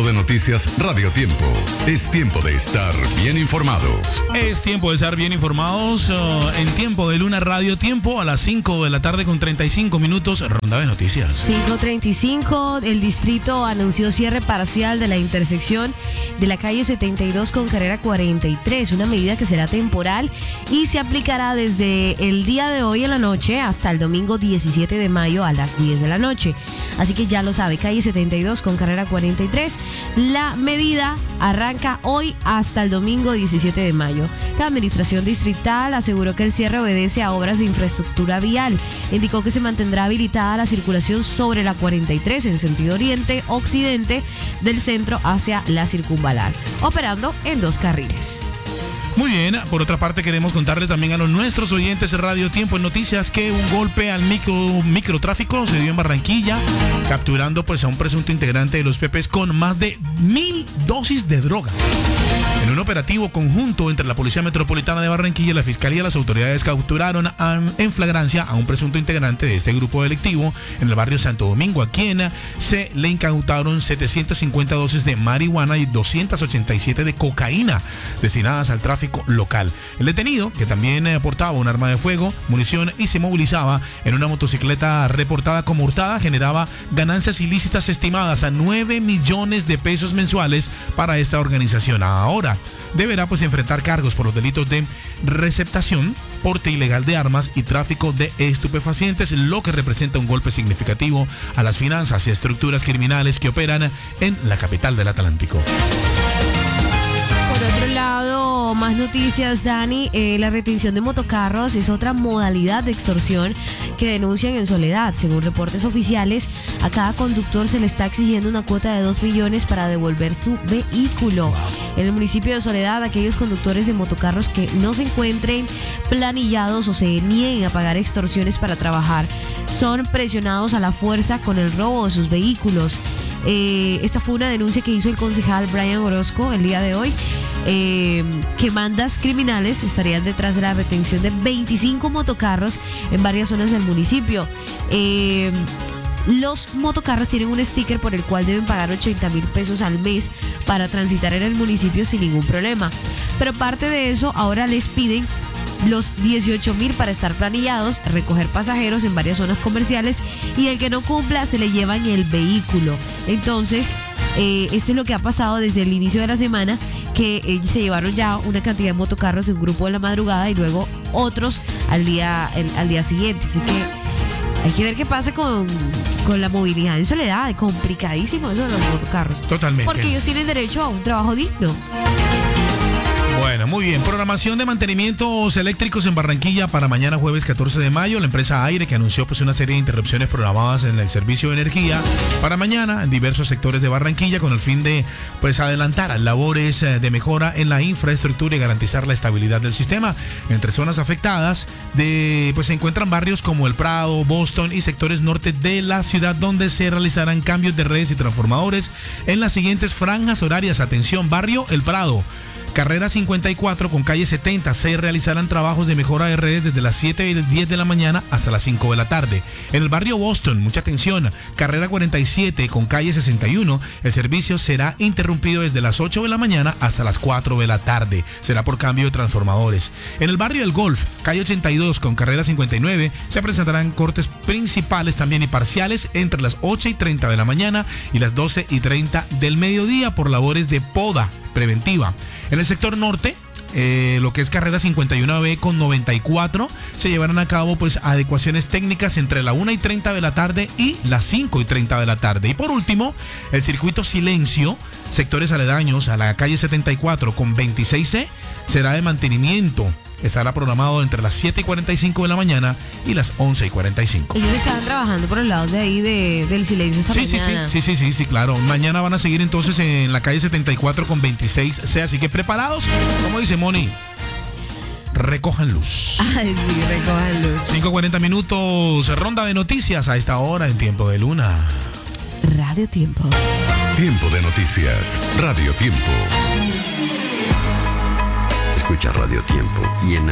de noticias Radio Tiempo. Es tiempo de estar bien informados. Es tiempo de estar bien informados en Tiempo de Luna Radio Tiempo a las 5 de la tarde con 35 minutos. Ronda de noticias. 5:35, el distrito anunció cierre parcial de la intersección de la calle 72 con carrera 43, una medida que será temporal y se aplicará desde el día de hoy en la noche hasta el domingo 17 de mayo a las 10 de la noche. Así que ya lo sabe, calle 72 con carrera 43. La medida arranca hoy hasta el domingo 17 de mayo. La administración distrital aseguró que el cierre obedece a obras de infraestructura vial. Indicó que se mantendrá habilitada la circulación sobre la 43 en sentido oriente-occidente del centro hacia la circunvalar, operando en 2 carriles. Muy bien, por otra parte queremos contarle también a nuestros oyentes de Radio Tiempo en Noticias que un golpe al microtráfico se dio en Barranquilla, capturando pues a un presunto integrante de los PPs con más de 1,000 dosis de droga. En un operativo conjunto entre la Policía Metropolitana de Barranquilla y la Fiscalía, las autoridades capturaron en flagrancia a un presunto integrante de este grupo delictivo en el barrio Santo Domingo, a quien se le incautaron 750 dosis de marihuana y 287 de cocaína destinadas al tráfico local. El detenido, que también portaba un arma de fuego, munición y se movilizaba en una motocicleta reportada como hurtada, generaba ganancias ilícitas estimadas a 9 millones de pesos mensuales para esta organización. Ahora deberá pues enfrentar cargos por los delitos de receptación, porte ilegal de armas y tráfico de estupefacientes, lo que representa un golpe significativo a las finanzas y estructuras criminales que operan en la capital del Atlántico. Por otro lado, más noticias, Dani. La retención de motocarros es otra modalidad de extorsión que denuncian en Soledad. Según reportes oficiales, a cada conductor se le está exigiendo una cuota de 2 millones para devolver su vehículo. Wow. En el municipio de Soledad, aquellos conductores de motocarros que no se encuentren planillados o se nieguen a pagar extorsiones para trabajar son presionados a la fuerza con el robo de sus vehículos. Esta fue una denuncia que hizo el concejal Brian Orozco el día de hoy, que bandas criminales estarían detrás de la retención de 25 motocarros en varias zonas del municipio. Los motocarros tienen un sticker por el cual deben pagar 80,000 pesos al mes para transitar en el municipio sin ningún problema. Pero aparte de eso, ahora les piden los 18,000 para estar planillados, recoger pasajeros en varias zonas comerciales, y el que no cumpla se le llevan el vehículo. Entonces, esto es lo que ha pasado desde el inicio de la semana, que se llevaron ya una cantidad de motocarros en un grupo de la madrugada y luego otros al día siguiente. Así que hay que ver qué pasa con la movilidad en Soledad. Complicadísimo eso de los motocarros. Totalmente. Porque ellos tienen derecho a un trabajo digno. Bueno, muy bien. Programación de mantenimientos eléctricos en Barranquilla para mañana jueves 14 de mayo. La empresa Aire, que anunció pues una serie de interrupciones programadas en el servicio de energía para mañana en diversos sectores de Barranquilla, con el fin de pues adelantar labores de mejora en la infraestructura y garantizar la estabilidad del sistema. Entre zonas afectadas pues se encuentran barrios como El Prado, Boston y sectores norte de la ciudad, donde se realizarán cambios de redes y transformadores en las siguientes franjas horarias. Atención, barrio El Prado, carrera 54 con calle 70, se realizarán trabajos de mejora de redes desde las 7:10 de la mañana hasta las 5 de la tarde. En el barrio Boston, mucha atención, carrera 47 con calle 61, el servicio será interrumpido desde las 8 de la mañana hasta las 4 de la tarde. Será por cambio de transformadores. En el barrio El Golf, calle 82 con carrera 59, se presentarán cortes principales también y parciales entre las 8:30 de la mañana y las 12:30 del mediodía por labores de poda preventiva. En el sector norte, lo que es carrera 51B con 94, se llevarán a cabo pues adecuaciones técnicas entre la 1:30 de la tarde y las 5:30 de la tarde. Y por último, el circuito Silencio, sectores aledaños a la calle 74 con 26C, será de mantenimiento. Estará programado entre las 7:45 de la mañana y las 11:45. Ellos estaban trabajando por el lado de ahí del Silencio esta mañana. Sí, claro. Mañana van a seguir entonces en la calle 74 con 26C, así que preparados, como dice Moni, recojan luz. Ay, sí, recojan luz. 5:40 minutos, ronda de noticias a esta hora en Tiempo de Luna. Radio Tiempo. Tiempo de noticias, Radio Tiempo. Escucha Radio Tiempo y en